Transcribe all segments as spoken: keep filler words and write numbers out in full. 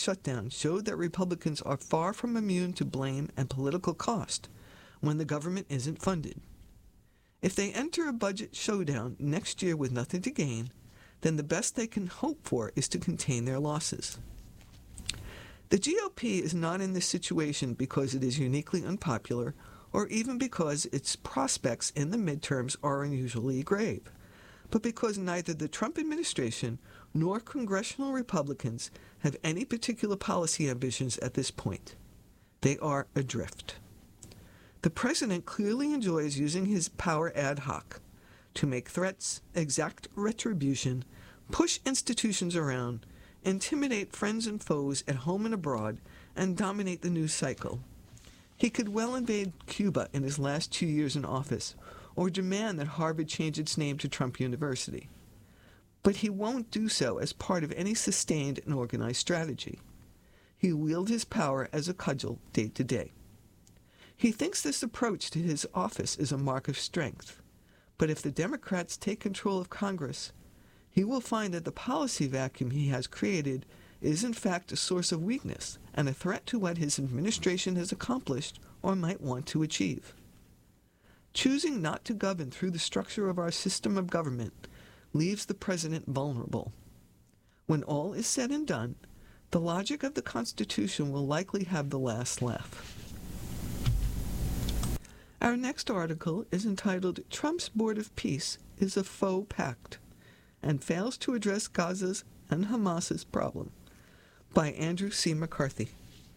shutdown showed that Republicans are far from immune to blame and political cost when the government isn't funded. If they enter a budget showdown next year with nothing to gain, then the best they can hope for is to contain their losses. The G O P is not in this situation because it is uniquely unpopular or even because its prospects in the midterms are unusually grave, but because neither the Trump administration nor congressional Republicans have any particular policy ambitions at this point. They are adrift. The president clearly enjoys using his power ad hoc to make threats, exact retribution, push institutions around, intimidate friends and foes at home and abroad, and dominate the news cycle. He could well invade Cuba in his last two years in office, or demand that Harvard change its name to Trump University. But he won't do so as part of any sustained and organized strategy. He wields his power as a cudgel day to day. He thinks this approach to his office is a mark of strength, but if the Democrats take control of Congress, he will find that the policy vacuum he has created is in fact a source of weakness and a threat to what his administration has accomplished or might want to achieve. Choosing not to govern through the structure of our system of government leaves the president vulnerable. When all is said and done, the logic of the Constitution will likely have the last laugh. Our next article is entitled Trump's Board of Peace is a Faux Pact and Fails to Address Gaza's and Hamas's Problem, by Andrew C. McCarthy.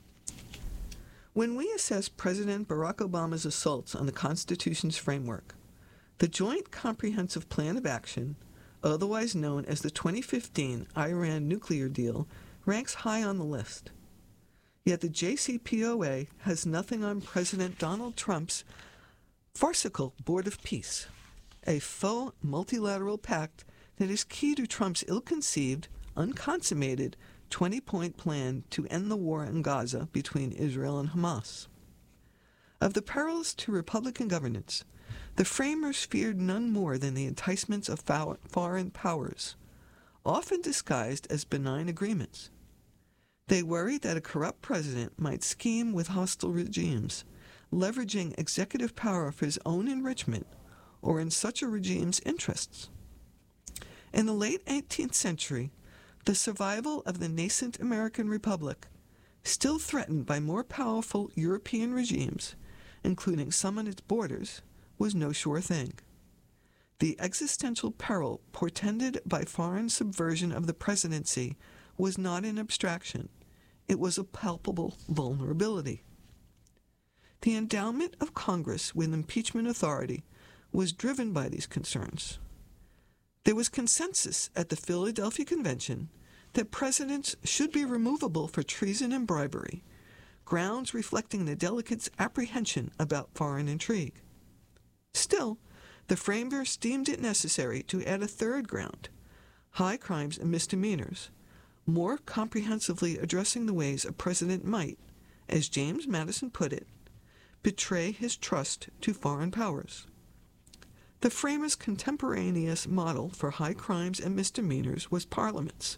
When we assess President Barack Obama's assaults on the Constitution's framework, the Joint Comprehensive Plan of Action, otherwise known as the twenty fifteen Iran nuclear deal, ranks high on the list. Yet the J C P O A has nothing on President Donald Trump's farcical Board of Peace, a faux multilateral pact that is key to Trump's ill-conceived, unconsummated twenty-point plan to end the war in Gaza between Israel and Hamas. Of the perils to Republican governance, the framers feared none more than the enticements of foreign powers, often disguised as benign agreements. They worried that a corrupt president might scheme with hostile regimes, leveraging executive power for his own enrichment or in such a regime's interests. In the late eighteenth century, the survival of the nascent American Republic, still threatened by more powerful European regimes, including some on its borders, was no sure thing. The existential peril portended by foreign subversion of the presidency was not an abstraction. It was a palpable vulnerability. The endowment of Congress with impeachment authority was driven by these concerns. There was consensus at the Philadelphia Convention that presidents should be removable for treason and bribery, grounds reflecting the delegates' apprehension about foreign intrigue. Still, the framers deemed it necessary to add a third ground, high crimes and misdemeanors, more comprehensively addressing the ways a president might, as James Madison put it, betray his trust to foreign powers. The framers' contemporaneous model for high crimes and misdemeanors was Parliament's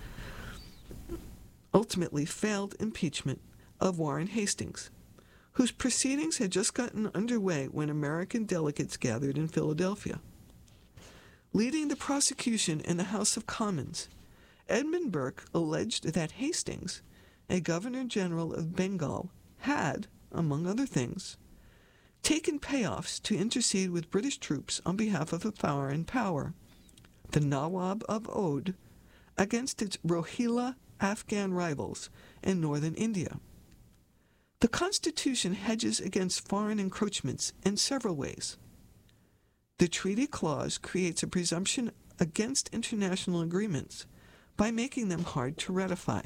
ultimately failed impeachment of Warren Hastings, whose proceedings had just gotten underway when American delegates gathered in Philadelphia. Leading the prosecution in the House of Commons, Edmund Burke alleged that Hastings, a governor-general of Bengal, had, among other things, taken payoffs to intercede with British troops on behalf of a foreign power, the Nawab of Oudh, against its Rohilla Afghan rivals in northern India. The Constitution hedges against foreign encroachments in several ways. The treaty clause creates a presumption against international agreements by making them hard to ratify.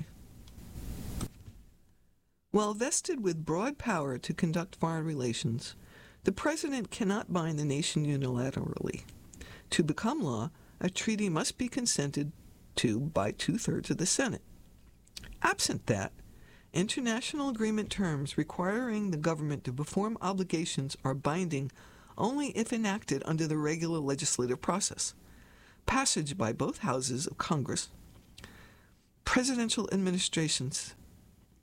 While vested with broad power to conduct foreign relations, the president cannot bind the nation unilaterally. To become law, a treaty must be consented to by two-thirds of the Senate. Absent that, international agreement terms requiring the government to perform obligations are binding only if enacted under the regular legislative process, passage by both houses of Congress. Presidential administrations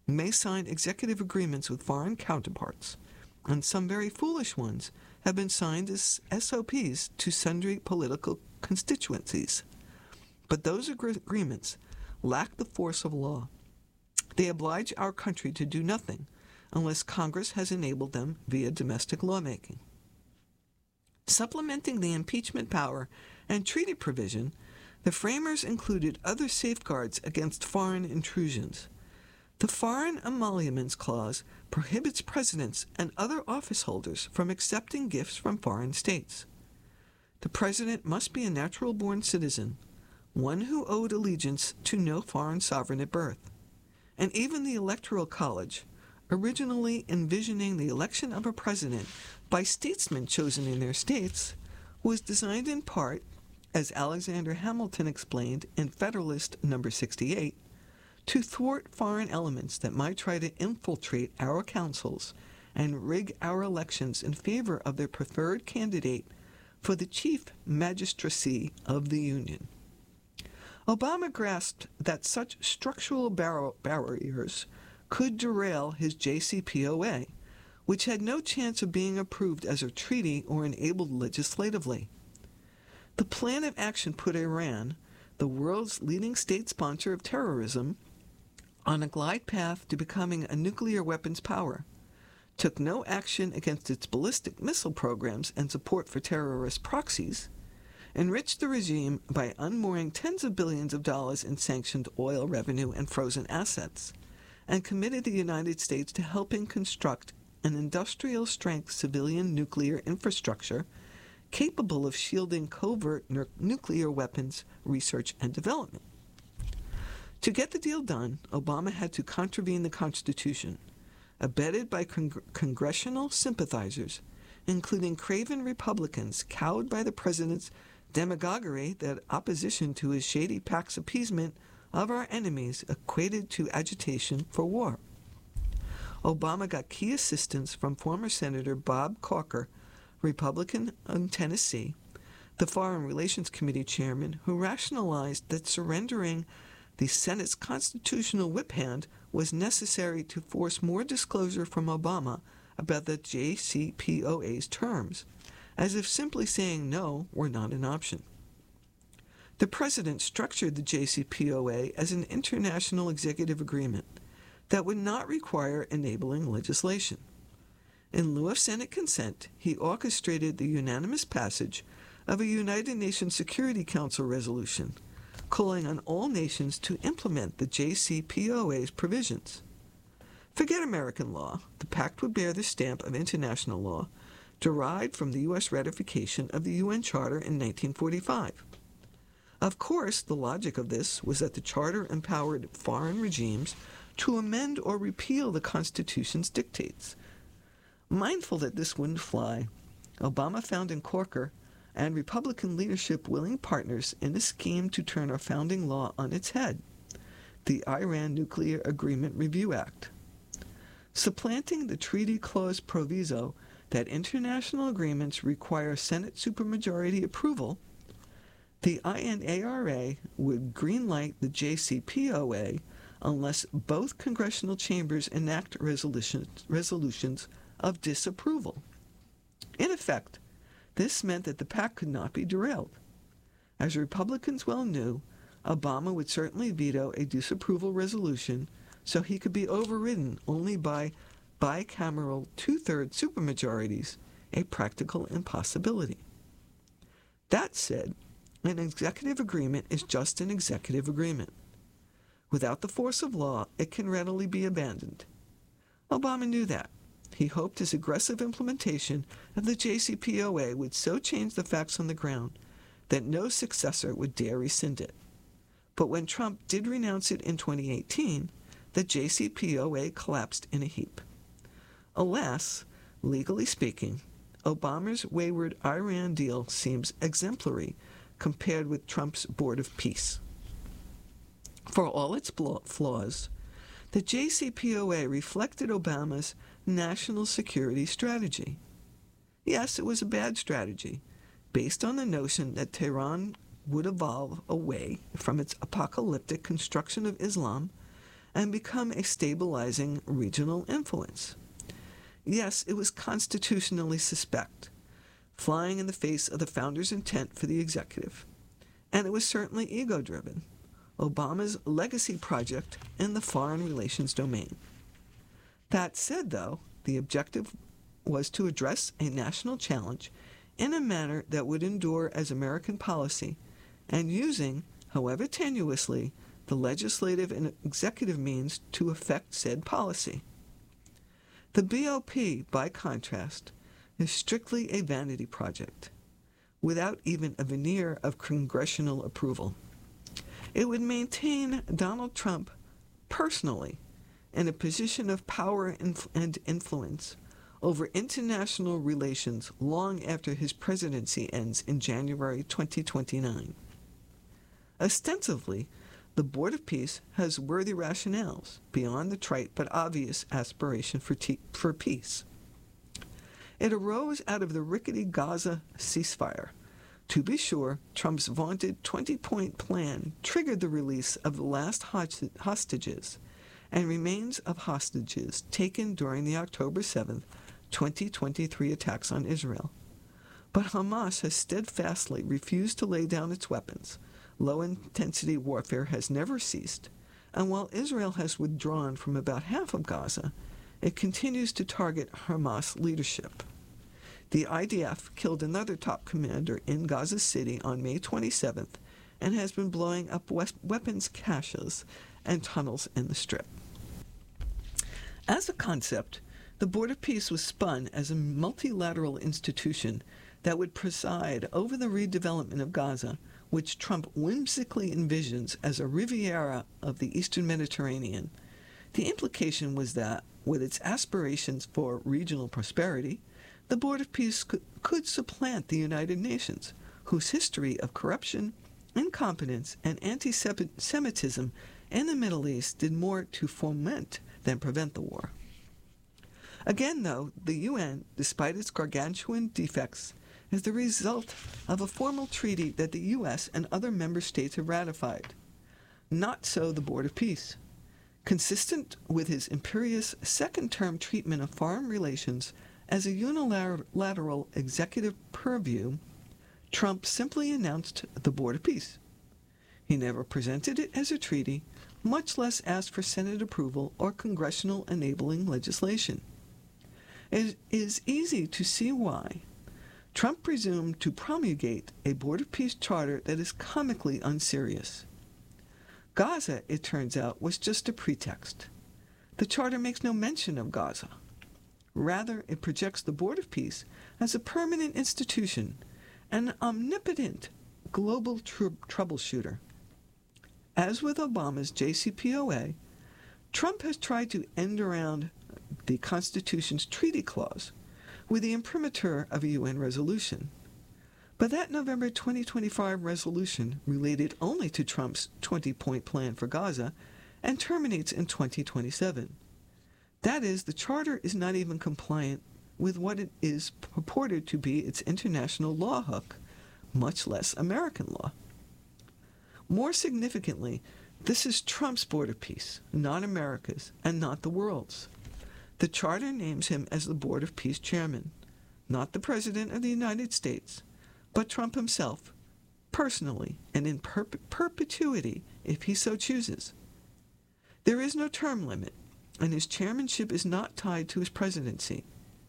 may sign executive agreements with foreign counterparts, and some very foolish ones have been signed as S O Ps to sundry political constituencies. But those agreements lack the force of law. They oblige our country to do nothing unless Congress has enabled them via domestic lawmaking. Supplementing the impeachment power and treaty provision, the framers included other safeguards against foreign intrusions. The Foreign Emoluments Clause prohibits presidents and other office holders from accepting gifts from foreign states. The president must be a natural-born citizen, one who owed allegiance to no foreign sovereign at birth. And even the Electoral College, originally envisioning the election of a president by statesmen chosen in their states, was designed in part, as Alexander Hamilton explained in Federalist number sixty-eight, to thwart foreign elements that might try to infiltrate our councils and rig our elections in favor of their preferred candidate for the chief magistracy of the Union. Obama grasped that such structural bar- barriers could derail his J C P O A, which had no chance of being approved as a treaty or enabled legislatively. The plan of action put Iran, the world's leading state sponsor of terrorism, on a glide path to becoming a nuclear weapons power, took no action against its ballistic missile programs and support for terrorist proxies, enriched the regime by unmooring tens of billions of dollars in sanctioned oil revenue and frozen assets, and committed the United States to helping construct an industrial-strength civilian nuclear infrastructure capable of shielding covert nu- nuclear weapons research and development. To get the deal done, Obama had to contravene the Constitution, abetted by con- congressional sympathizers, including craven Republicans cowed by the president's demagoguery that opposition to his shady PAC's appeasement of our enemies equated to agitation for war. Obama got key assistance from former Senator Bob Corker, Republican in Tennessee, the Foreign Relations Committee chairman, who rationalized that surrendering the Senate's constitutional whip hand was necessary to force more disclosure from Obama about the J C P O A's terms, as if simply saying no were not an option. The president structured the J C P O A as an international executive agreement that would not require enabling legislation. In lieu of Senate consent, he orchestrated the unanimous passage of a United Nations Security Council resolution calling on all nations to implement the J C P O A's provisions. Forget American law. The pact would bear the stamp of international law, derived from the U S ratification of the U N Charter in nineteen forty-five. Of course, the logic of this was that the Charter empowered foreign regimes to amend or repeal the Constitution's dictates. Mindful that this wouldn't fly, Obama found in Corker and Republican leadership willing partners in a scheme to turn our founding law on its head, the Iran Nuclear Agreement Review Act. Supplanting the treaty clause proviso that international agreements require Senate supermajority approval, the I N A R A would greenlight the J C P O A unless both congressional chambers enact resolutions, resolutions of disapproval. In effect, this meant that the pact could not be derailed. As Republicans well knew, Obama would certainly veto a disapproval resolution, so he could be overridden only by bicameral two-thirds supermajorities, a practical impossibility. That said, an executive agreement is just an executive agreement. Without the force of law, it can readily be abandoned. Obama knew that. He hoped his aggressive implementation of the J C P O A would so change the facts on the ground that no successor would dare rescind it. But when Trump did renounce it in twenty eighteen, the J C P O A collapsed in a heap. Alas, legally speaking, Obama's wayward Iran deal seems exemplary compared with Trump's Board of Peace. For all its flaws, the J C P O A reflected Obama's national security strategy. Yes, it was a bad strategy, based on the notion that Tehran would evolve away from its apocalyptic construction of Islam and become a stabilizing regional influence. Yes, it was constitutionally suspect, flying in the face of the founders' intent for the executive. And it was certainly ego-driven, Obama's legacy project in the foreign relations domain. That said, though, the objective was to address a national challenge in a manner that would endure as American policy, and using, however tenuously, the legislative and executive means to effect said policy. The B O P, by contrast, is strictly a vanity project, without even a veneer of congressional approval. It would maintain Donald Trump personally in a position of power and influence over international relations long after his presidency ends in January twenty twenty-nine. Ostensibly, the Board of Peace has worthy rationales beyond the trite but obvious aspiration for, te- for peace. It arose out of the rickety Gaza ceasefire. To be sure, Trump's vaunted twenty-point plan triggered the release of the last hostages and remains of hostages taken during the October seventh, twenty twenty-three attacks on Israel. But Hamas has steadfastly refused to lay down its weapons. Low-intensity warfare has never ceased, and while Israel has withdrawn from about half of Gaza, it continues to target Hamas leadership. The I D F killed another top commander in Gaza City on May twenty-seventh and has been blowing up weapons caches and tunnels in the Strip. As a concept, the Board of Peace was spun as a multilateral institution that would preside over the redevelopment of Gaza, which Trump whimsically envisions as a Riviera of the Eastern Mediterranean. The implication was that, with its aspirations for regional prosperity, the Board of Peace could, could supplant the United Nations, whose history of corruption, incompetence, and anti-Semitism in the Middle East did more to foment than prevent the war. Again, though, the U N, despite its gargantuan defects, is the result of a formal treaty that the U S and other member states have ratified. Not so the Board of Peace. Consistent with his imperious second-term treatment of foreign relations as a unilateral executive purview, Trump simply announced the Board of Peace. He never presented it as a treaty, much less asked for Senate approval or congressional enabling legislation. It is easy to see why Trump presumed to promulgate a Board of Peace charter that is comically unserious. Gaza, it turns out, was just a pretext. The charter makes no mention of Gaza. Rather, it projects the Board of Peace as a permanent institution, an omnipotent global tr- troubleshooter. As with Obama's J C P O A, Trump has tried to end around the Constitution's treaty clause with the imprimatur of a U N resolution. But that November twenty twenty-five resolution related only to Trump's twenty-point plan for Gaza and terminates in twenty twenty-seven. That is, the charter is not even compliant with what it is purported to be its international law hook, much less American law. More significantly, this is Trump's Board of Peace, not America's, and not the world's. The charter names him as the Board of Peace chairman, not the President of the United States, but Trump himself, personally and in perp- perpetuity if he so chooses. There is no term limit, and his chairmanship is not tied to his presidency.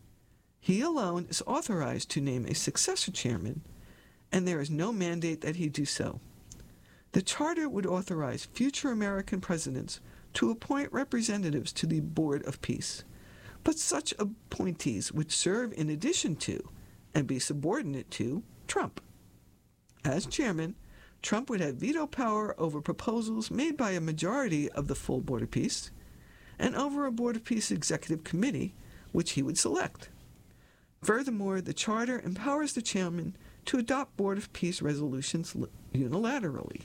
He alone is authorized to name a successor chairman, and there is no mandate that he do so. The charter would authorize future American presidents to appoint representatives to the Board of Peace, but such appointees would serve in addition to and be subordinate to Trump. As chairman, Trump would have veto power over proposals made by a majority of the full Board of Peace and over a Board of Peace executive committee, which he would select. Furthermore, the charter empowers the chairman to adopt Board of Peace resolutions unilaterally.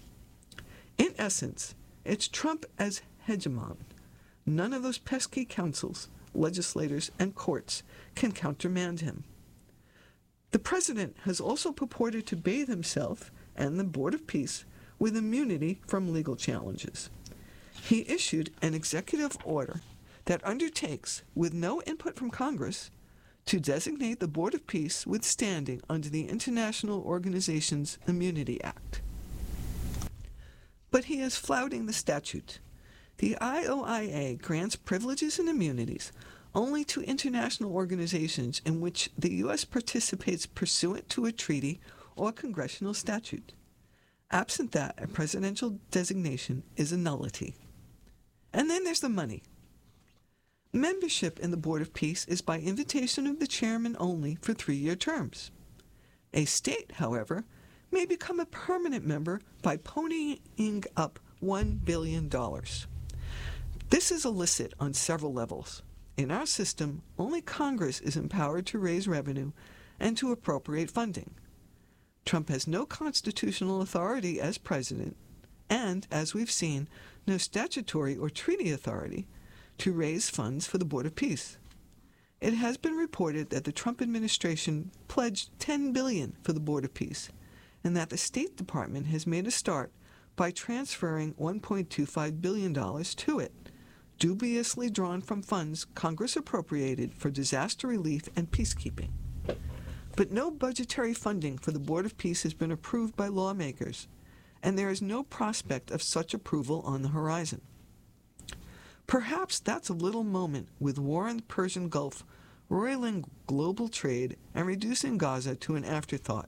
In essence, it's Trump as hegemon. None of those pesky councils, legislators, and courts can countermand him. The president has also purported to bathe himself and the Board of Peace with immunity from legal challenges. He issued an executive order that undertakes, with no input from Congress, to designate the Board of Peace with standing under the International Organizations Immunity Act. But he is flouting the statute. The I O I A grants privileges and immunities only to international organizations in which the U S participates pursuant to a treaty or congressional statute. Absent that, a presidential designation is a nullity. And then there's the money. Membership in the Board of Peace is by invitation of the chairman only for three-year terms. A state, however, may become a permanent member by ponying up one billion dollars. This is illicit on several levels. In our system, only Congress is empowered to raise revenue and to appropriate funding. Trump has no constitutional authority as president and, as we've seen, no statutory or treaty authority to raise funds for the Board of Peace. It has been reported that the Trump administration pledged ten billion dollars for the Board of Peace, and that the State Department has made a start by transferring one point two five billion dollars to it, dubiously drawn from funds Congress appropriated for disaster relief and peacekeeping. But no budgetary funding for the Board of Peace has been approved by lawmakers, and there is no prospect of such approval on the horizon. Perhaps that's a little moment with war in the Persian Gulf roiling global trade and reducing Gaza to an afterthought.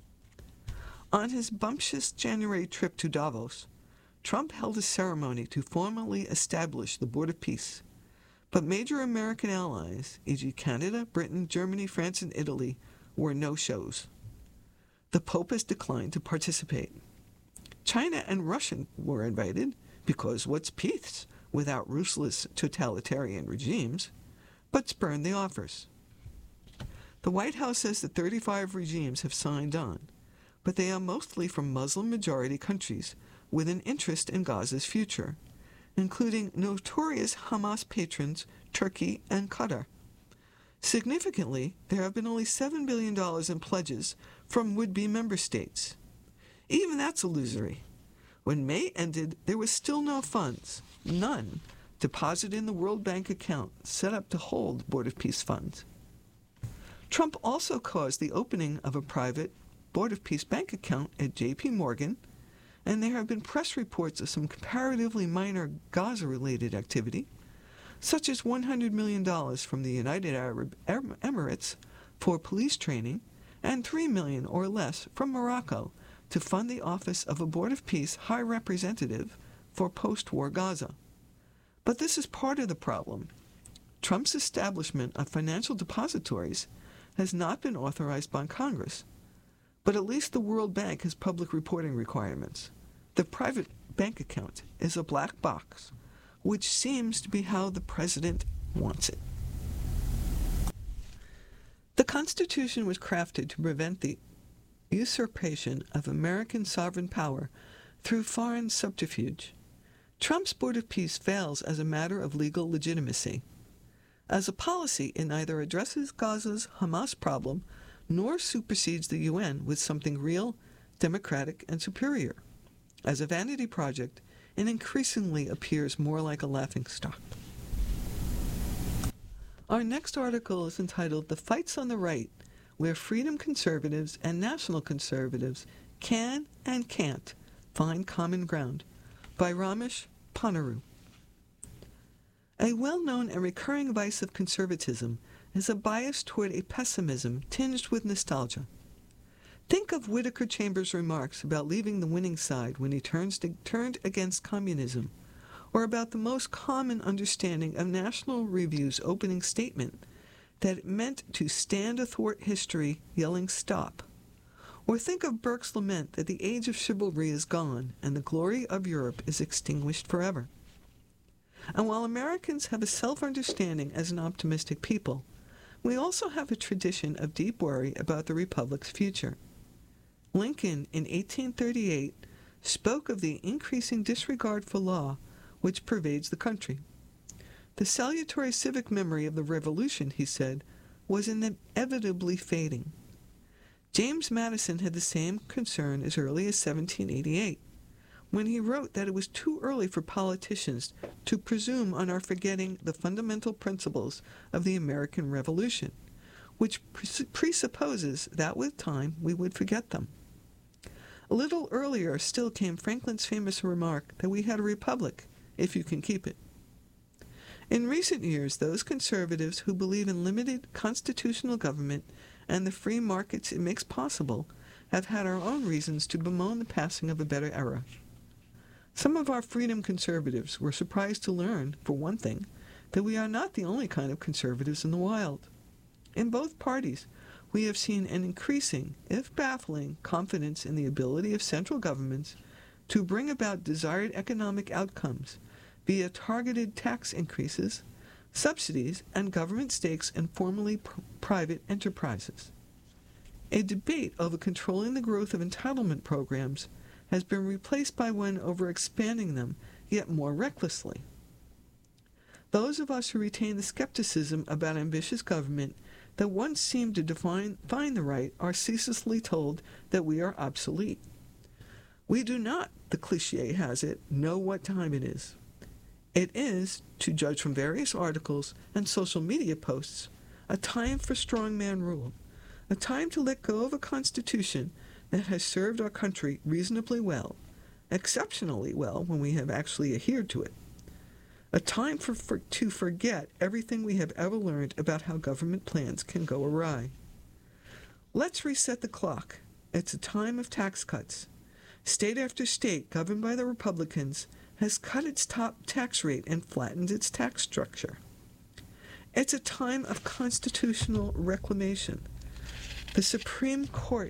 On his bumptious January trip to Davos, Trump held a ceremony to formally establish the Board of Peace, but major American allies, for example Canada, Britain, Germany, France, and Italy, were no-shows. The Pope has declined to participate. China and Russia were invited, because what's peace without ruthless totalitarian regimes, but spurned the offers. The White House says that thirty-five regimes have signed on, but they are mostly from Muslim-majority countries with an interest in Gaza's future, including notorious Hamas patrons Turkey and Qatar. Significantly, there have been only seven billion dollars in pledges from would-be member states. Even that's illusory. When May ended, there was still no funds, none, deposited in the World Bank account set up to hold Board of Peace funds. Trump also caused the opening of a private Board of Peace bank account at J P Morgan, and there have been press reports of some comparatively minor Gaza-related activity, such as one hundred million dollars from the United Arab Emirates for police training and three million dollars or less from Morocco to fund the office of a Board of Peace High Representative for post-war Gaza. But this is part of the problem. Trump's establishment of financial depositories has not been authorized by Congress, but at least the World Bank has public reporting requirements. The private bank account is a black box, which seems to be how the president wants it. The Constitution was crafted to prevent the usurpation of American sovereign power through foreign subterfuge. Trump's Board of Peace fails as a matter of legal legitimacy. As a policy, it neither addresses Gaza's Hamas problem nor supersedes the U N with something real, democratic, and superior. As a vanity project, it increasingly appears more like a laughingstock. Our next article is entitled "The Fights on the Right, Where Freedom Conservatives and National Conservatives Can and Can't Find Common Ground," by Ramesh Ponnuru. A well-known and recurring vice of conservatism is a bias toward a pessimism tinged with nostalgia. Think of Whittaker Chambers' remarks about leaving the winning side when he turns to, turned against communism, or about the most common understanding of National Review's opening statement that it meant to stand athwart history yelling stop. Or think of Burke's lament that the age of chivalry is gone and the glory of Europe is extinguished forever. And while Americans have a self-understanding as an optimistic people, we also have a tradition of deep worry about the Republic's future. Lincoln, in eighteen thirty-eight, spoke of the increasing disregard for law which pervades the country. The salutary civic memory of the Revolution, he said, was inevitably fading. James Madison had the same concern as early as seventeen eighty-eight, when he wrote that it was too early for politicians to presume on our forgetting the fundamental principles of the American Revolution, which presupposes that with time we would forget them. A little earlier still came Franklin's famous remark that we had a republic, if you can keep it. In recent years, those conservatives who believe in limited constitutional government and the free markets it makes possible have had our own reasons to bemoan the passing of a better era. Some of our freedom conservatives were surprised to learn, for one thing, that we are not the only kind of conservatives in the wild. In both parties, we have seen an increasing, if baffling, confidence in the ability of central governments to bring about desired economic outcomes via targeted tax increases, subsidies, and government stakes in formerly pr- private enterprises. A debate over controlling the growth of entitlement programs has been replaced by one over expanding them yet more recklessly. Those of us who retain the skepticism about ambitious government that once seemed to define find the right are ceaselessly told that we are obsolete. We do not, the cliché has it, know what time it is. It is, to judge from various articles and social media posts, a time for strongman rule, a time to let go of a constitution that has served our country reasonably well, exceptionally well when we have actually adhered to it. A time for, for to forget everything we have ever learned about how government plans can go awry. Let's reset the clock. It's a time of tax cuts. State after state, governed by the Republicans, has cut its top tax rate and flattened its tax structure. It's a time of constitutional reclamation. The Supreme Court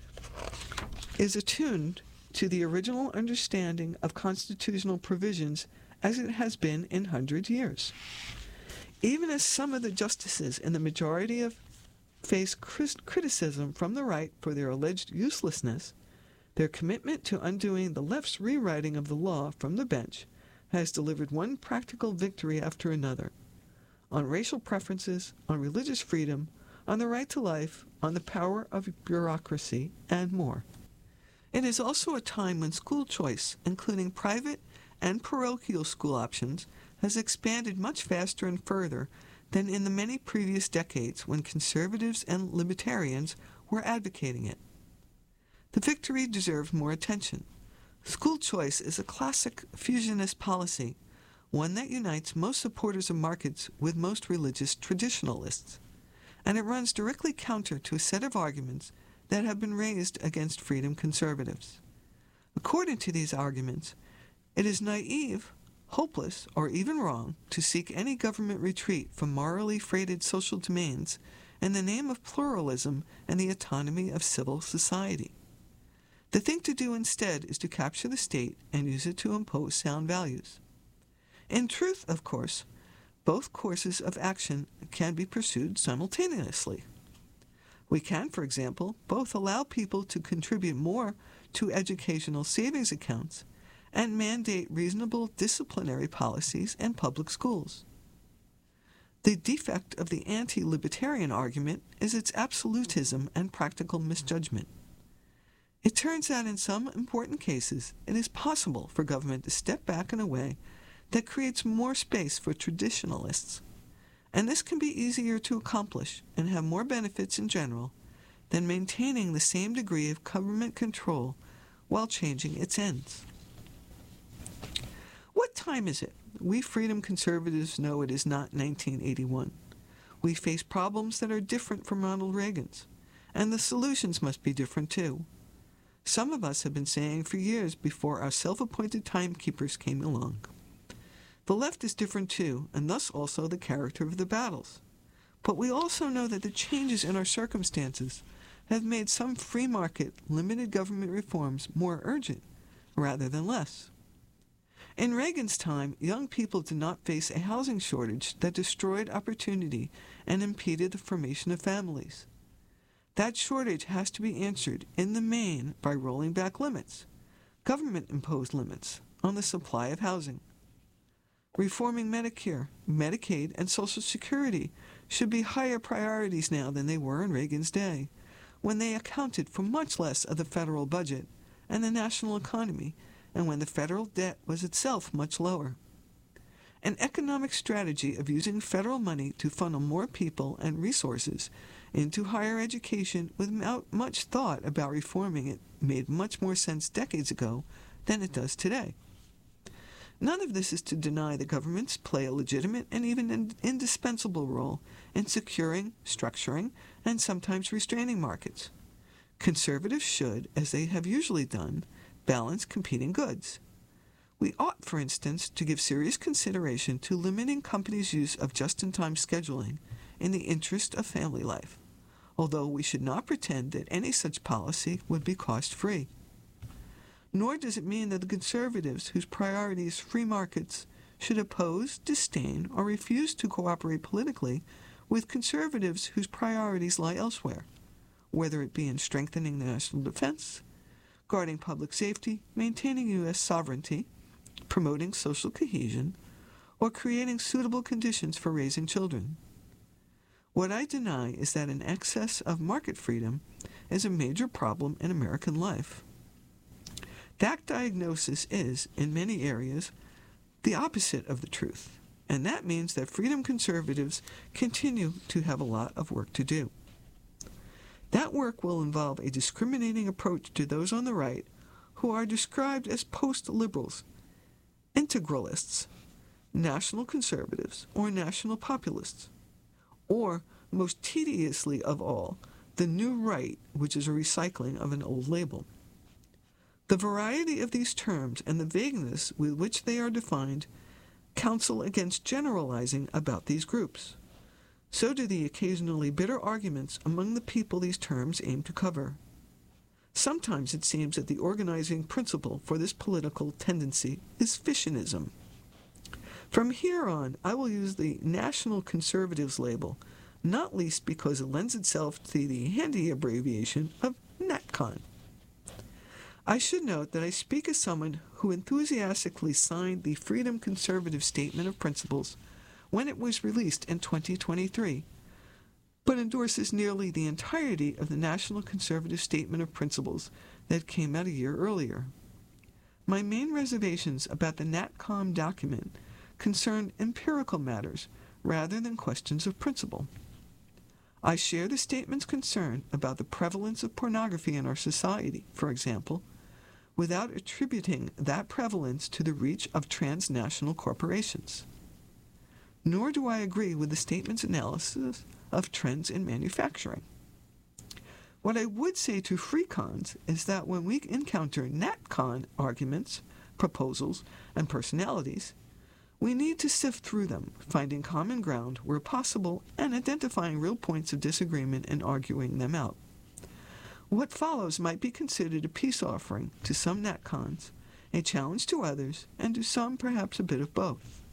is attuned to the original understanding of constitutional provisions as it has been in hundred years. Even as some of the justices in the majority of face criticism from the right for their alleged uselessness, their commitment to undoing the left's rewriting of the law from the bench has delivered one practical victory after another, on racial preferences, on religious freedom, on the right to life, on the power of bureaucracy, and more. It is also a time when school choice, including private and parochial school options, has expanded much faster and further than in the many previous decades when conservatives and libertarians were advocating it. The victory deserves more attention. School choice is a classic fusionist policy, one that unites most supporters of markets with most religious traditionalists, and it runs directly counter to a set of arguments that have been raised against freedom conservatives. According to these arguments, it is naive, hopeless, or even wrong to seek any government retreat from morally freighted social domains in the name of pluralism and the autonomy of civil society. The thing to do instead is to capture the state and use it to impose sound values. In truth, of course, both courses of action can be pursued simultaneously. We can, for example, both allow people to contribute more to educational savings accounts and mandate reasonable disciplinary policies in public schools. The defect of the anti-libertarian argument is its absolutism and practical misjudgment. It turns out in some important cases it is possible for government to step back in a way that creates more space for traditionalists, and this can be easier to accomplish and have more benefits in general than maintaining the same degree of government control while changing its ends. What time is it? We freedom conservatives know it is not nineteen eighty-one. We face problems that are different from Ronald Reagan's, and the solutions must be different too. Some of us have been saying for years before our self-appointed timekeepers came along. The left is different too, and thus also the character of the battles. But we also know that the changes in our circumstances have made some free market, limited government reforms more urgent, rather than less. In Reagan's time, young people did not face a housing shortage that destroyed opportunity and impeded the formation of families. That shortage has to be answered, in the main, by rolling back limits, government-imposed limits, on the supply of housing. Reforming Medicare, Medicaid, and Social Security should be higher priorities now than they were in Reagan's day, when they accounted for much less of the federal budget and the national economy and when the federal debt was itself much lower. An economic strategy of using federal money to funnel more people and resources into higher education without much thought about reforming it made much more sense decades ago than it does today. None of this is to deny that governments play a legitimate and even an indispensable role in securing, structuring, and sometimes restraining markets. Conservatives should, as they have usually done, balance competing goods. We ought, for instance, to give serious consideration to limiting companies' use of just-in-time scheduling in the interest of family life, although we should not pretend that any such policy would be cost-free. Nor does it mean that the conservatives whose priority is free markets should oppose, disdain, or refuse to cooperate politically with conservatives whose priorities lie elsewhere, whether it be in strengthening the national defense, guarding public safety, maintaining U S sovereignty, promoting social cohesion, or creating suitable conditions for raising children. What I deny is that an excess of market freedom is a major problem in American life. That diagnosis is, in many areas, the opposite of the truth, and that means that freedom conservatives continue to have a lot of work to do. That work will involve a discriminating approach to those on the right who are described as post-liberals, integralists, national conservatives, or national populists, or, most tediously of all, the new right, which is a recycling of an old label. The variety of these terms and the vagueness with which they are defined counsel against generalizing about these groups. So do the occasionally bitter arguments among the people these terms aim to cover. Sometimes it seems that the organizing principle for this political tendency is fissionism. From here on, I will use the National Conservatives label, not least because it lends itself to the handy abbreviation of NatCon. I should note that I speak as someone who enthusiastically signed the Freedom Conservative Statement of Principles when it was released in twenty twenty-three, but endorses nearly the entirety of the National Conservative Statement of Principles that came out a year earlier. My main reservations about the NatCom document concern empirical matters rather than questions of principle. I share the statement's concern about the prevalence of pornography in our society, for example, without attributing that prevalence to the reach of transnational corporations. Nor do I agree with the statement's analysis of trends in manufacturing. What I would say to free cons is that when we encounter NatCon arguments, proposals, and personalities, we need to sift through them, finding common ground where possible and identifying real points of disagreement and arguing them out. What follows might be considered a peace offering to some NatCons, a challenge to others, and to some perhaps a bit of both.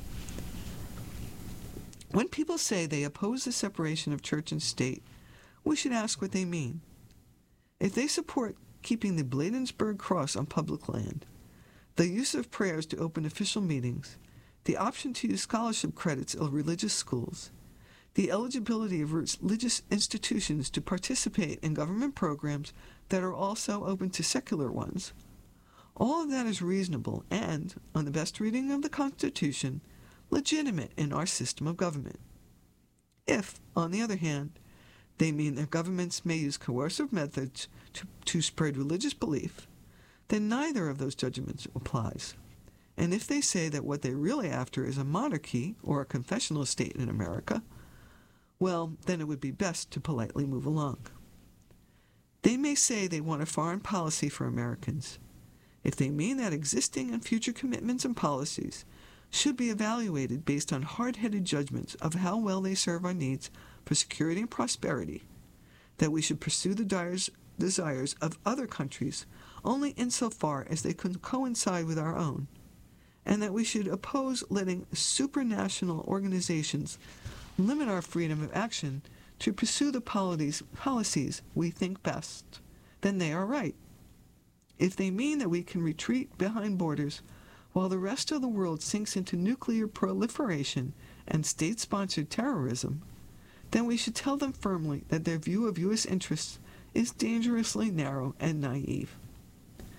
When people say they oppose the separation of church and state, we should ask what they mean. If they support keeping the Bladensburg cross on public land, the use of prayers to open official meetings, the option to use scholarship credits of religious schools, the eligibility of religious institutions to participate in government programs that are also open to secular ones, all of that is reasonable and, on the best reading of the Constitution, legitimate in our system of government. If, on the other hand, they mean that governments may use coercive methods to, to spread religious belief, then neither of those judgments applies. And if they say that what they're really after is a monarchy or a confessional state in America, well, then it would be best to politely move along. They may say they want a foreign policy for Americans. If they mean that existing and future commitments and policies should be evaluated based on hard-headed judgments of how well they serve our needs for security and prosperity, that we should pursue the desires of other countries only insofar as they can coincide with our own, and that we should oppose letting supranational organizations limit our freedom of action to pursue the policies, policies we think best, then they are right. If they mean that we can retreat behind borders while the rest of the world sinks into nuclear proliferation and state-sponsored terrorism, then we should tell them firmly that their view of U S interests is dangerously narrow and naive.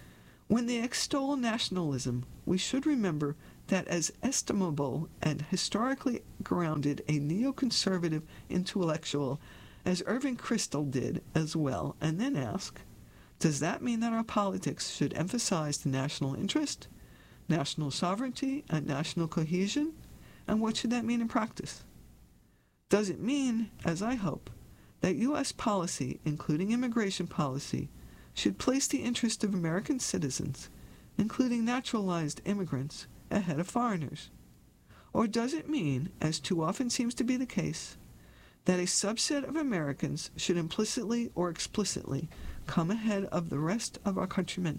When they extol nationalism, we should remember that as estimable and historically grounded a neoconservative intellectual as Irving Kristol did as well, and then ask, does that mean that our politics should emphasize the national interest, national sovereignty, and national cohesion? And what should that mean in practice? Does it mean, as I hope, that U S policy, including immigration policy, should place the interest of American citizens, including naturalized immigrants, ahead of foreigners? Or does it mean, as too often seems to be the case, that a subset of Americans should implicitly or explicitly come ahead of the rest of our countrymen?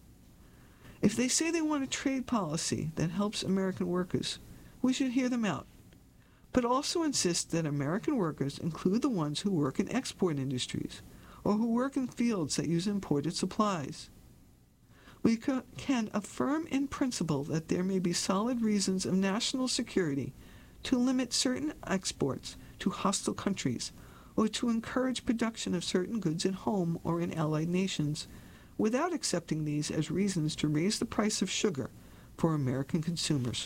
If they say they want a trade policy that helps American workers, we should hear them out, but also insist that American workers include the ones who work in export industries or who work in fields that use imported supplies. We can affirm in principle that there may be solid reasons of national security to limit certain exports to hostile countries or to encourage production of certain goods at home or in allied nations, without accepting these as reasons to raise the price of sugar for American consumers.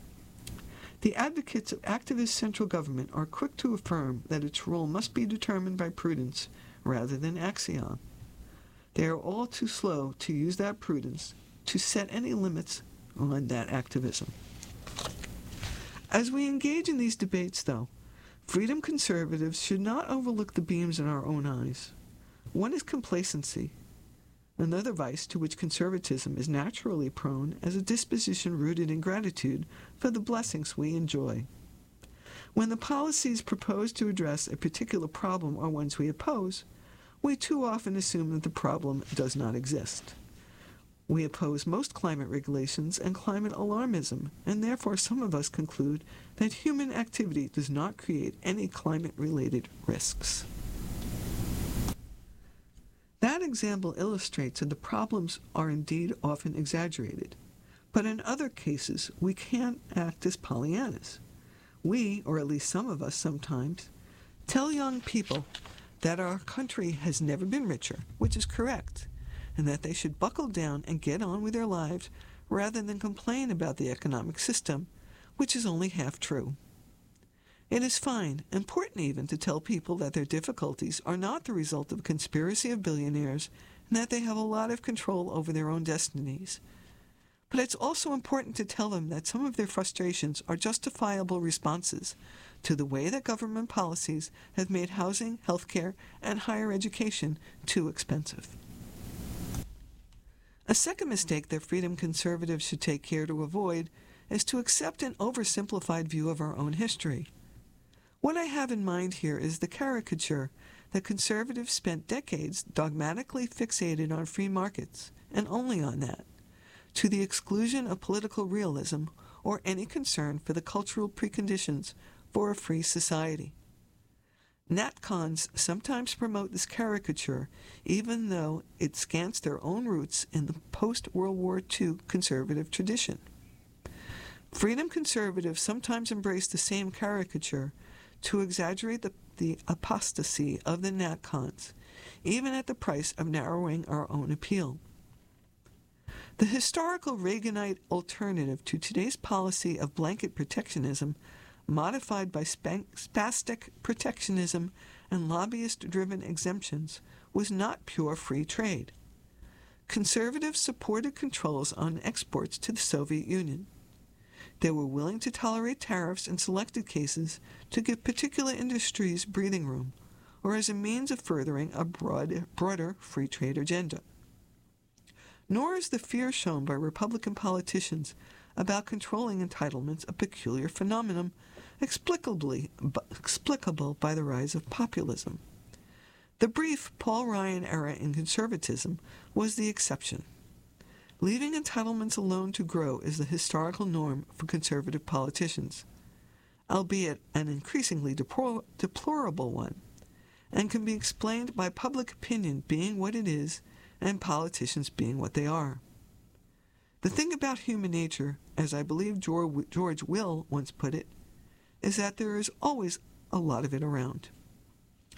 The advocates of activist central government are quick to affirm that its role must be determined by prudence rather than axiom. They are all too slow to use that prudence to set any limits on that activism. As we engage in these debates, though, freedom conservatives should not overlook the beams in our own eyes. One is complacency. Another vice to which conservatism is naturally prone as a disposition rooted in gratitude for the blessings we enjoy. When the policies proposed to address a particular problem are ones we oppose, we too often assume that the problem does not exist. We oppose most climate regulations and climate alarmism, and therefore some of us conclude that human activity does not create any climate-related risks. That example illustrates that the problems are indeed often exaggerated, but in other cases we can't act as Pollyannas. We, or at least some of us sometimes, tell young people that our country has never been richer, which is correct, and that they should buckle down and get on with their lives rather than complain about the economic system, which is only half true. It is fine, important even, to tell people that their difficulties are not the result of a conspiracy of billionaires and that they have a lot of control over their own destinies. But it's also important to tell them that some of their frustrations are justifiable responses to the way that government policies have made housing, healthcare, and higher education too expensive. A second mistake that freedom conservatives should take care to avoid is to accept an oversimplified view of our own history. What I have in mind here is the caricature that conservatives spent decades dogmatically fixated on free markets, and only on that, to the exclusion of political realism or any concern for the cultural preconditions for a free society. NatCons sometimes promote this caricature, even though it scants their own roots in the post-World War Two conservative tradition. Freedom conservatives sometimes embrace the same caricature to exaggerate the, the apostasy of the NatCons, even at the price of narrowing our own appeal. The historical Reaganite alternative to today's policy of blanket protectionism, modified by spastic protectionism and lobbyist-driven exemptions, was not pure free trade. Conservatives supported controls on exports to the Soviet Union. They were willing to tolerate tariffs in selected cases to give particular industries breathing room, or as a means of furthering a broad, broader free trade agenda. Nor is the fear shown by Republican politicians about controlling entitlements a peculiar phenomenon explicably, explicable by the rise of populism. The brief Paul Ryan era in conservatism was the exception. Leaving entitlements alone to grow is the historical norm for conservative politicians, albeit an increasingly deplor- deplorable one, and can be explained by public opinion being what it is and politicians being what they are. The thing about human nature, as I believe George Will once put it, is that there is always a lot of it around.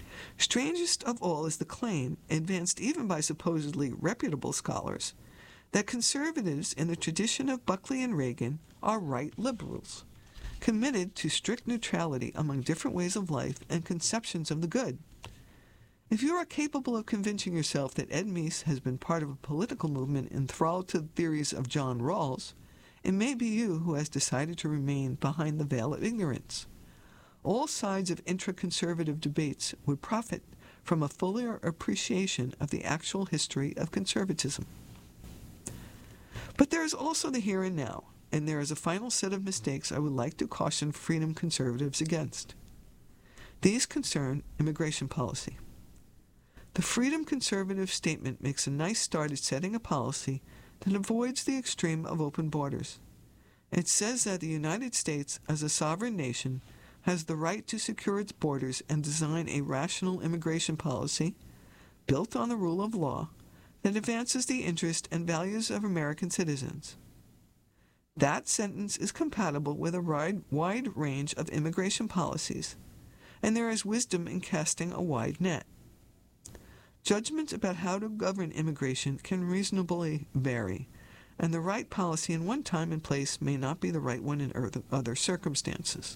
Strangest of all is the claim, advanced even by supposedly reputable scholars, that conservatives in the tradition of Buckley and Reagan are right liberals, committed to strict neutrality among different ways of life and conceptions of the good. If you are capable of convincing yourself that Ed Meese has been part of a political movement enthralled to the theories of John Rawls, it may be you who has decided to remain behind the veil of ignorance. All sides of intra-conservative debates would profit from a fuller appreciation of the actual history of conservatism. But there is also the here and now, and there is a final set of mistakes I would like to caution freedom conservatives against. These concern immigration policy. The freedom conservative statement makes a nice start at setting a policy that avoids the extreme of open borders. It says that the United States, as a sovereign nation, has the right to secure its borders and design a rational immigration policy built on the rule of law that advances the interests and values of American citizens. That sentence is compatible with a wide, wide range of immigration policies, and there is wisdom in casting a wide net. Judgments about how to govern immigration can reasonably vary, and the right policy in one time and place may not be the right one in other circumstances.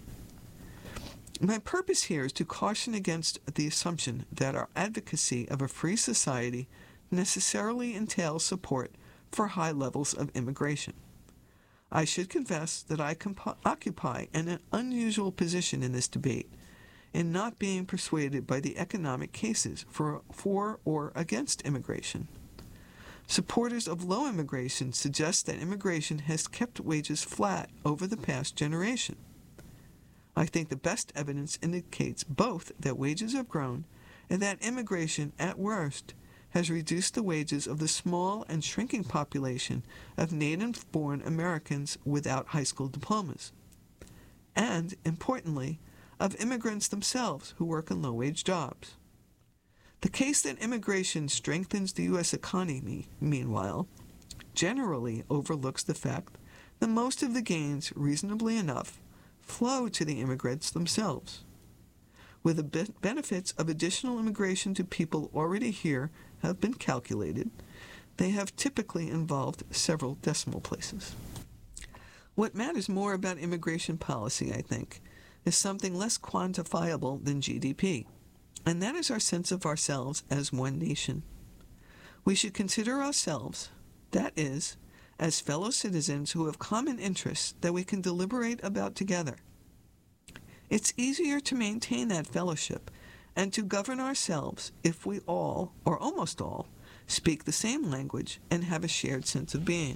My purpose here is to caution against the assumption that our advocacy of a free society necessarily entails support for high levels of immigration. I should confess that I comp- occupy an unusual position in this debate, in not being persuaded by the economic cases for, for or against immigration. Supporters of low immigration suggest that immigration has kept wages flat over the past generation. I think the best evidence indicates both that wages have grown and that immigration, at worst, has reduced the wages of the small and shrinking population of native-born Americans without high school diplomas, and, importantly, of immigrants themselves who work in low-wage jobs. The case that immigration strengthens the U S economy, meanwhile, generally overlooks the fact that most of the gains, reasonably enough, flow to the immigrants themselves. With the be- benefits of additional immigration to people already here have been calculated, they have typically involved several decimal places. What matters more about immigration policy, I think, is something less quantifiable than G D P, and that is our sense of ourselves as one nation. We should consider ourselves, that is, as fellow citizens who have common interests that we can deliberate about together. It's easier to maintain that fellowship and to govern ourselves if we all, or almost all, speak the same language and have a shared sense of being.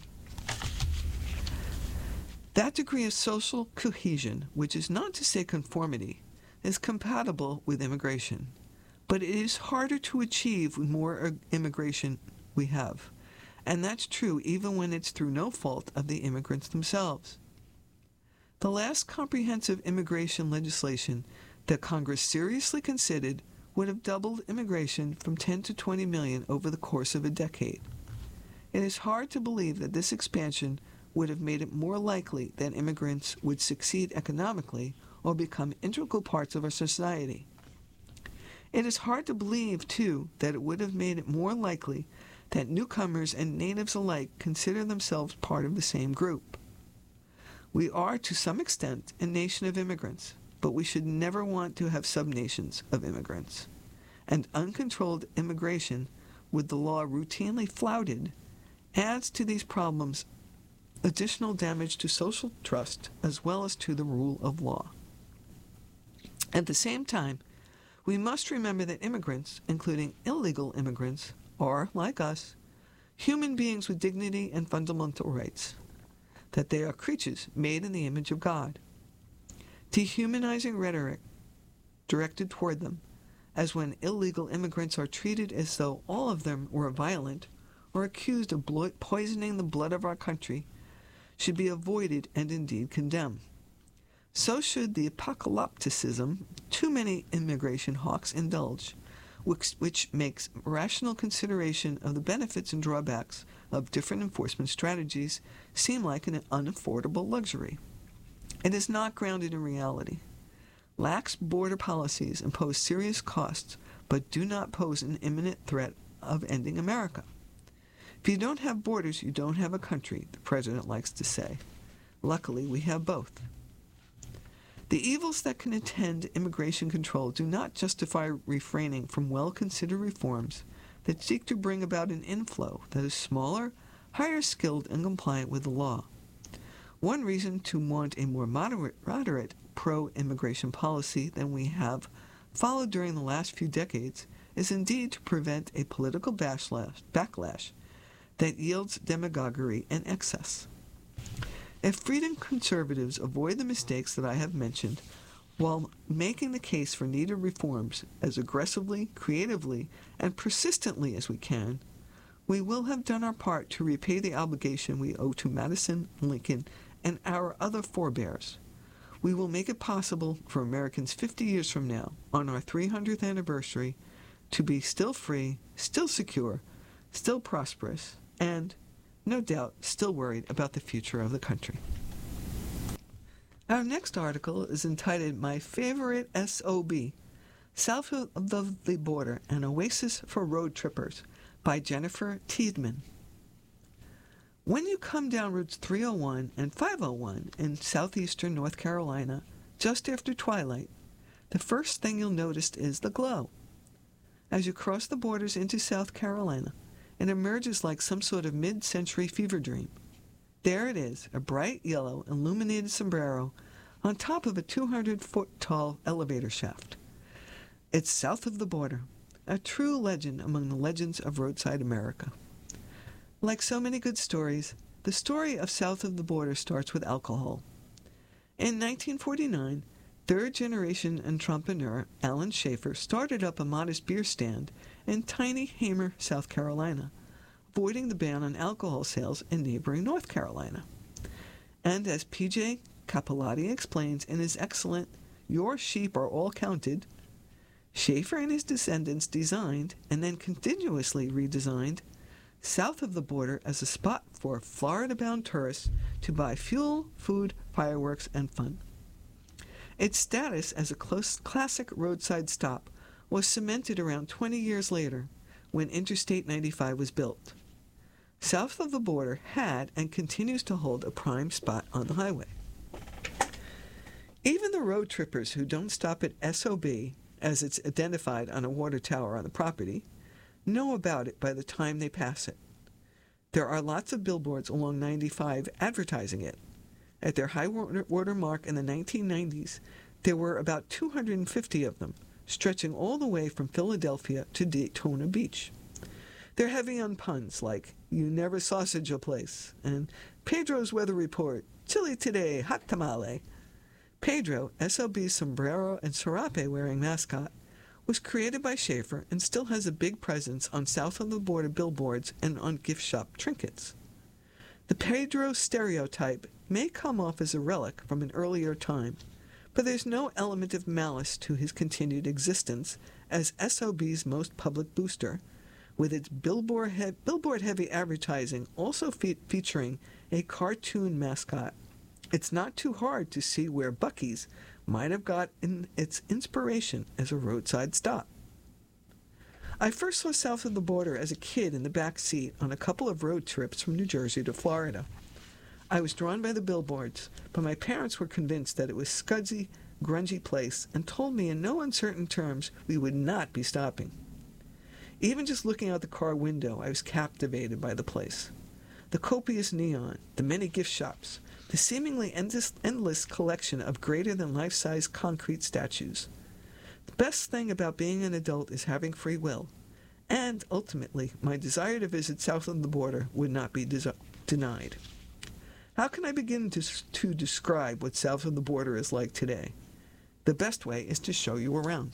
That degree of social cohesion, which is not to say conformity, is compatible with immigration, but it is harder to achieve with more immigration we have, and that's true even when it's through no fault of the immigrants themselves. The last comprehensive immigration legislation that Congress seriously considered would have doubled immigration from ten to twenty million over the course of a decade. It is hard to believe that this expansion would have made it more likely that immigrants would succeed economically or become integral parts of our society. It is hard to believe, too, that it would have made it more likely that newcomers and natives alike consider themselves part of the same group. We are, to some extent, a nation of immigrants, but we should never want to have subnations of immigrants. And uncontrolled immigration, with the law routinely flouted, adds to these problems additional damage to social trust as well as to the rule of law. At the same time, we must remember that immigrants, including illegal immigrants, are, like us, human beings with dignity and fundamental rights, that they are creatures made in the image of God. Dehumanizing rhetoric directed toward them, as when illegal immigrants are treated as though all of them were violent or accused of blo- poisoning the blood of our country, should be avoided and indeed condemned. So should the apocalypticism too many immigration hawks indulge, which, which makes rational consideration of the benefits and drawbacks of different enforcement strategies seem like an unaffordable luxury. It is not grounded in reality. Lax border policies impose serious costs, but do not pose an imminent threat of ending America. If you don't have borders, you don't have a country, the president likes to say. Luckily, we have both. The evils that can attend immigration control do not justify refraining from well-considered reforms that seek to bring about an inflow that is smaller, higher skilled, and compliant with the law. One reason to want a more moderate, moderate pro-immigration policy than we have followed during the last few decades is indeed to prevent a political backlash, backlash that yields demagoguery and excess. If freedom conservatives avoid the mistakes that I have mentioned while making the case for needed reforms as aggressively, creatively, and persistently as we can, we will have done our part to repay the obligation we owe to Madison, Lincoln, and our other forebears. We will make it possible for Americans fifty years from now, on our three hundredth anniversary, to be still free, still secure, still prosperous, and, no doubt, still worried about the future of the country. Our next article is entitled My Favorite S O B, South of the Border, an Oasis for Road Trippers, by Jennifer Tiedemann. When you come down routes three oh one and five oh one in southeastern North Carolina, just after twilight, the first thing you'll notice is the glow. As you cross the borders into South Carolina, it emerges like some sort of mid-century fever dream. There it is, a bright yellow illuminated sombrero on top of a two hundred foot tall elevator shaft. It's south of the border, a true legend among the legends of roadside America. Like so many good stories, the story of south of the border starts with alcohol. In nineteen forty-nine, third-generation entrepreneur Alan Schaefer started up a modest beer stand in tiny Hamer, South Carolina, avoiding the ban on alcohol sales in neighboring North Carolina. And as P J Capilati explains in his excellent Your Sheep Are All Counted, Schaefer and his descendants designed, and then continuously redesigned, south of the border as a spot for Florida-bound tourists to buy fuel, food, fireworks, and fun. Its status as a close classic roadside stop was cemented around twenty years later when Interstate ninety-five was built. South of the border had and continues to hold a prime spot on the highway. Even the road trippers who don't stop at S O B, as it's identified on a water tower on the property, know about it by the time they pass it. There are lots of billboards along ninety-five advertising it. At their high water mark in the nineteen nineties, there were about two hundred fifty of them, stretching all the way from Philadelphia to Daytona Beach. They're heavy on puns like, you never sausage a place, and Pedro's weather report, chilly today, hot tamale. Pedro, S O B's sombrero and serape-wearing mascot, was created by Schaefer and still has a big presence on south-of-the-border billboards and on gift shop trinkets. The Pedro stereotype may come off as a relic from an earlier time, but there's no element of malice to his continued existence as S O B's most public booster, with its billboard-heavy billboard advertising also fe- featuring a cartoon mascot. It's not too hard to see where Buc-ee's might have got in its inspiration as a roadside stop. I first saw south of the border as a kid in the back seat on a couple of road trips from New Jersey to Florida. I was drawn by the billboards, but my parents were convinced that it was a scuzzy, grungy place and told me in no uncertain terms we would not be stopping. Even just looking out the car window, I was captivated by the place. The copious neon, the many gift shops, the seemingly endless, endless collection of greater-than-life-size concrete statues. The best thing about being an adult is having free will, and, ultimately, my desire to visit south of the border would not be des- denied. How can I begin to, to describe what south of the border is like today? The best way is to show you around.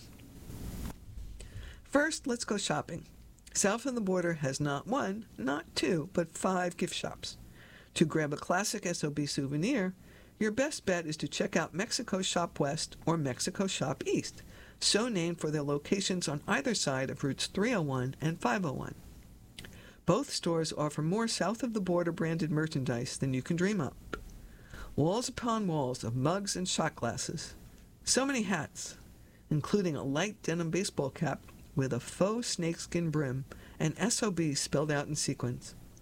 First, let's go shopping. South of the border has not one, not two, but five gift shops. To grab a classic S O B souvenir, your best bet is to check out Mexico Shop West or Mexico Shop East, so named for their locations on either side of routes three oh one and five oh one. Both stores offer more south-of-the-border branded merchandise than you can dream up. Walls upon walls of mugs and shot glasses. So many hats, including a light denim baseball cap with a faux snakeskin brim and S O B spelled out in sequins.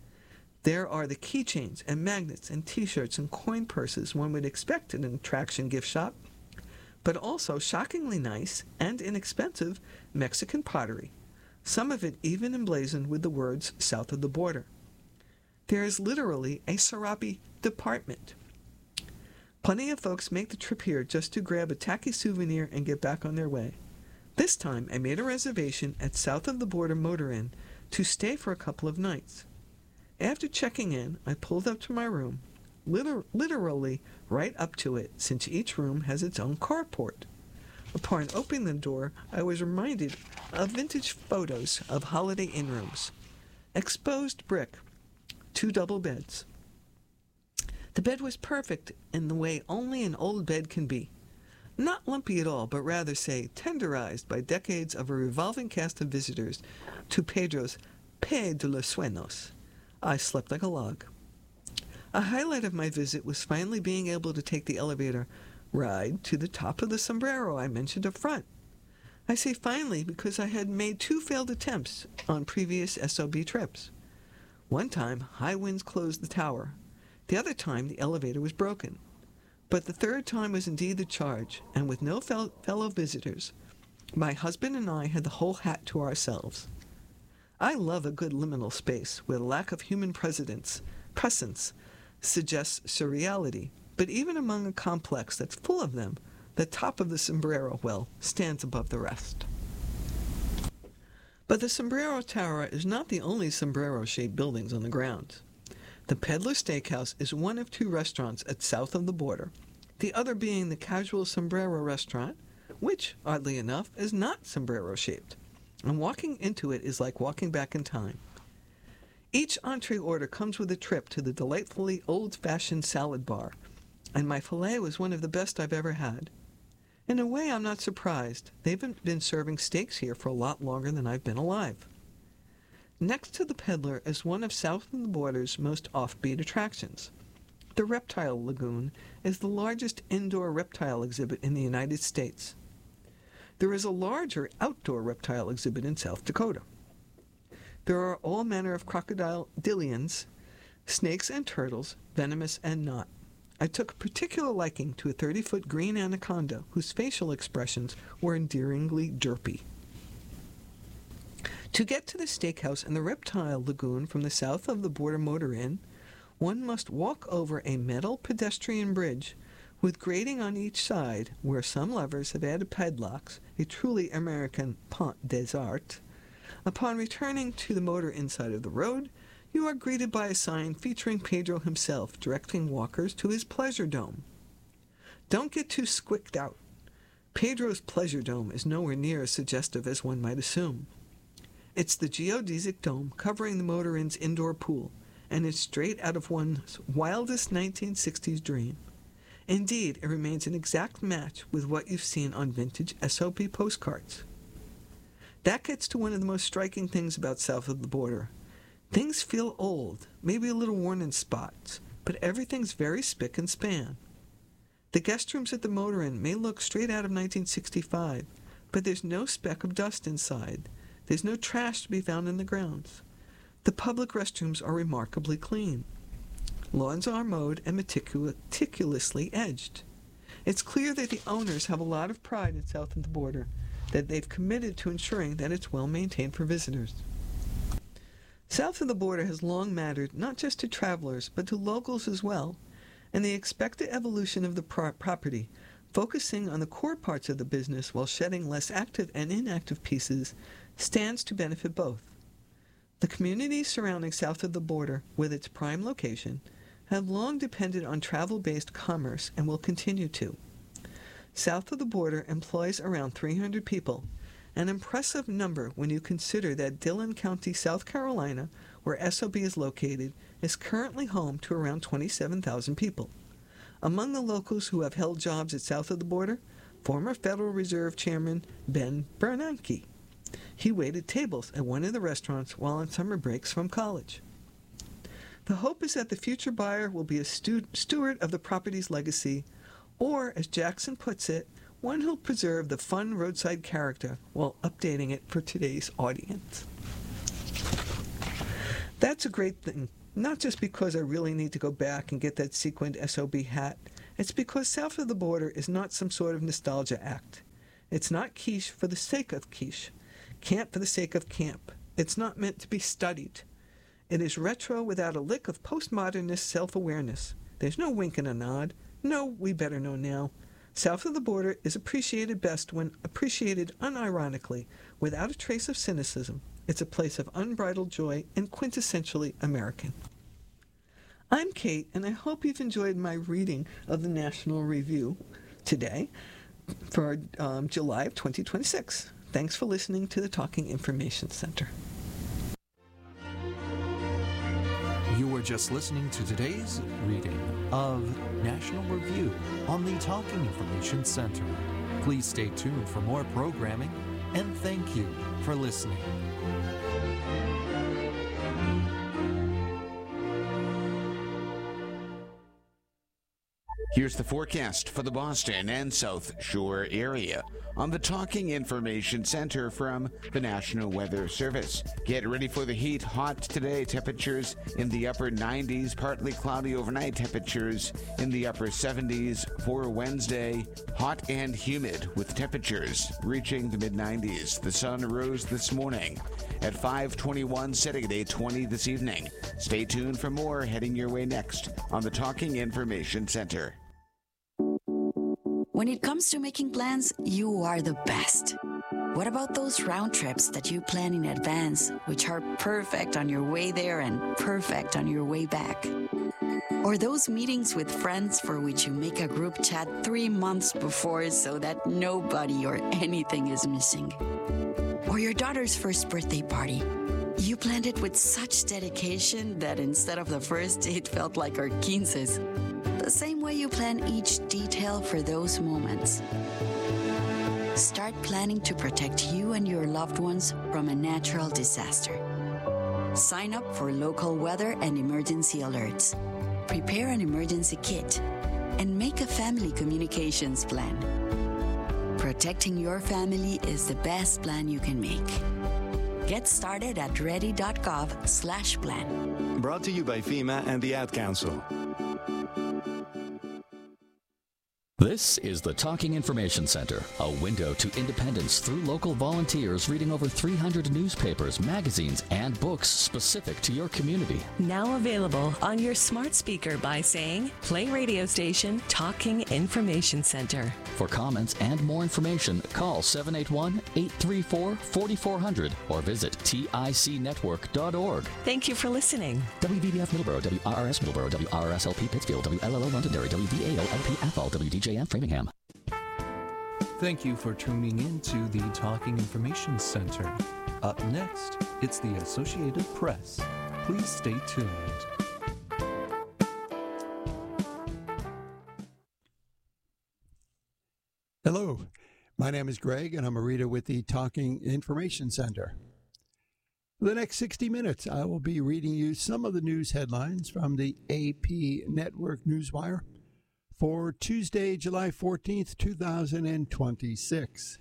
There are the keychains and magnets and t-shirts and coin purses one would expect in an attraction gift shop, but also shockingly nice and inexpensive Mexican pottery, some of it even emblazoned with the words south of the border. There is literally a serape department. Plenty of folks make the trip here just to grab a tacky souvenir and get back on their way. This time I made a reservation at South of the Border Motor Inn to stay for a couple of nights. After checking in, I pulled up to my room, liter- literally right up to it, since each room has its own carport. Upon opening the door, I was reminded of vintage photos of Holiday Inn rooms. Exposed brick, two double beds. The bed was perfect in the way only an old bed can be. Not lumpy at all, but rather, say, tenderized by decades of a revolving cast of visitors to Pedro's Pe de los Sueños. I slept like a log. A highlight of my visit was finally being able to take the elevator ride to the top of the sombrero I mentioned up front. I say finally because I had made two failed attempts on previous S O B trips. One time, high winds closed the tower. The other time, the elevator was broken. But the third time was indeed the charge, and with no fel- fellow visitors, my husband and I had the whole hat to ourselves. I love a good liminal space where the lack of human presence, presence suggests surreality, but even among a complex that's full of them, the top of the sombrero, well, stands above the rest. But the Sombrero Tower is not the only sombrero-shaped buildings on the grounds. The Peddler Steakhouse is one of two restaurants at South of the Border, the other being the Casual Sombrero Restaurant, which, oddly enough, is not sombrero-shaped, and walking into it is like walking back in time. Each entree order comes with a trip to the delightfully old-fashioned salad bar, and my filet was one of the best I've ever had. In a way, I'm not surprised. They've been serving steaks here for a lot longer than I've been alive. Next to the Peddler is one of South of the Border's most offbeat attractions. The Reptile Lagoon is the largest indoor reptile exhibit in the United States. There is a larger outdoor reptile exhibit in South Dakota. There are all manner of crocodilians, snakes and turtles, venomous and not. I took a particular liking to a thirty-foot green anaconda whose facial expressions were endearingly derpy. To get to the steakhouse and the Reptile Lagoon from the South of the Border Motor Inn, one must walk over a metal pedestrian bridge with grating on each side where some levers have added padlocks, a truly American pont des arts. Upon returning to the motor inside of the road, you are greeted by a sign featuring Pedro himself directing walkers to his pleasure dome. Don't get too squicked out. Pedro's pleasure dome is nowhere near as suggestive as one might assume. It's the geodesic dome covering the Motor Inn's indoor pool, and it's straight out of one's wildest nineteen sixties dream. Indeed, it remains an exact match with what you've seen on vintage S O B postcards. That gets to one of the most striking things about South of the Border. Things feel old, maybe a little worn in spots, but everything's very spick and span. The guest rooms at the Motor Inn may look straight out of nineteen sixty-five, but there's no speck of dust inside. There's no trash to be found in the grounds. The public restrooms are remarkably clean. Lawns are mowed and meticul- meticulously edged. It's clear that the owners have a lot of pride in South of the Border, that they've committed to ensuring that it's well maintained for visitors. South of the Border has long mattered not just to travelers, but to locals as well, and the expected evolution of the pro- property, focusing on the core parts of the business while shedding less active and inactive pieces, stands to benefit both. The communities surrounding South of the Border, with its prime location, have long depended on travel-based commerce and will continue to. South of the Border employs around three hundred people, an impressive number when you consider that Dillon County, South Carolina, where S O B is located, is currently home to around twenty-seven thousand people. Among the locals who have held jobs at South of the Border, former Federal Reserve Chairman Ben Bernanke. He waited tables at one of the restaurants while on summer breaks from college. The hope is that the future buyer will be a stu- steward of the property's legacy, or, as Jackson puts it, one who'll preserve the fun roadside character while updating it for today's audience. That's a great thing, not just because I really need to go back and get that sequined S O B hat. It's because South of the Border is not some sort of nostalgia act. It's not quiche for the sake of quiche, camp for the sake of camp. It's not meant to be studied. It is retro without a lick of postmodernist self-awareness. There's no wink and a nod. No, we better know now. South of the Border is appreciated best when appreciated unironically, without a trace of cynicism. It's a place of unbridled joy and quintessentially American. I'm Kate, and I hope you've enjoyed my reading of the National Review today for um, July of twenty twenty-six. Thanks for listening to the Talking Information Center. You were just listening to today's reading of National Review on the Talking Information Center. Please stay tuned for more programming, and thank you for listening. Here's the forecast for the Boston and South Shore area on the Talking Information Center from the National Weather Service. Get ready for the heat. Hot today, temperatures in the upper nineties, partly cloudy overnight, temperatures in the upper seventies. For Wednesday, hot and humid with temperatures reaching the mid nineties. The sun rose this morning at five twenty-one, setting at eight twenty this evening. Stay tuned for more heading your way next on the Talking Information Center. When it comes to making plans, you are the best. What about those round trips that you plan in advance, which are perfect on your way there and perfect on your way back? Or those meetings with friends for which you make a group chat three months before so that nobody or anything is missing? Or your daughter's first birthday party. You planned it with such dedication that instead of the first, it felt like our quinces. The same way you plan each detail for those moments. Start planning to protect you and your loved ones from a natural disaster. Sign up for local weather and emergency alerts. Prepare an emergency kit and make a family communications plan. Protecting your family is the best plan you can make. Get started at ready.gov slash plan. Brought to you by FEMA and the Ad Council. This is the Talking Information Center, a window to independence through local volunteers reading over three hundred newspapers, magazines, and books specific to your community. Now available on your smart speaker by saying, play radio station Talking Information Center. For comments and more information, call seven eight one, eight three four, four four zero zero or visit tic network dot org. Thank you for listening. W V B F Middleborough, W R R S Middleborough, W R R S L P Pittsfield, W L L O Londonderry, W V A O L P Athol, W D J M Framingham. Thank you for tuning in to the Talking Information Center. Up next, it's the Associated Press. Please stay tuned. Hello, my name is Greg, and I'm a reader with the Talking Information Center. For the next sixty minutes, I will be reading you some of the news headlines from the A P Network Newswire for Tuesday, July fourteenth, two thousand twenty-six.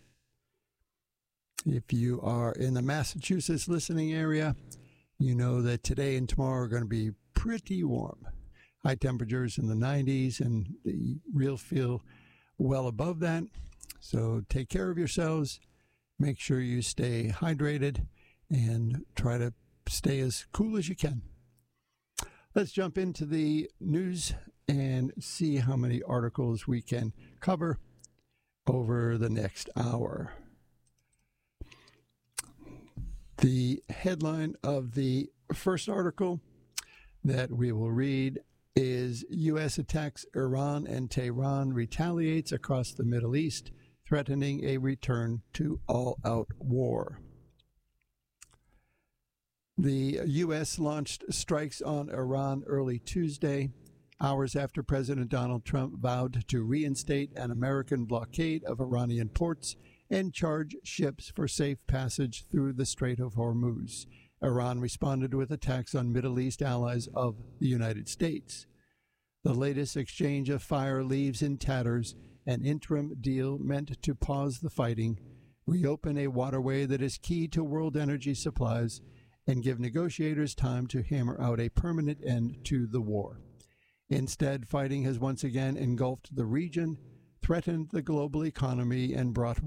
If you are in the Massachusetts listening area, you know that today and tomorrow are going to be pretty warm. High temperatures in the nineties, and the real feel well above that. So take care of yourselves. Make sure you stay hydrated and try to stay as cool as you can. Let's jump into the news and see how many articles we can cover over the next hour. The headline of the first article that we will read is U S attacks Iran and Tehran retaliates across the Middle East, threatening a return to all-out war. The U S launched strikes on Iran early Tuesday, hours after President Donald Trump vowed to reinstate an American blockade of Iranian ports and charge ships for safe passage through the Strait of Hormuz. Iran responded with attacks on Middle East allies of the United States. The latest exchange of fire leaves in tatters an interim deal meant to pause the fighting, reopen a waterway that is key to world energy supplies, and give negotiators time to hammer out a permanent end to the war. Instead, fighting has once again engulfed the region, threatened the global economy, and brought